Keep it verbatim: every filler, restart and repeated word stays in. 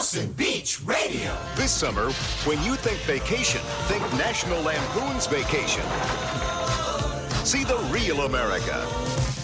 Austin Beach Radio. This summer, when you think vacation, think National Lampoon's Vacation. See the real America.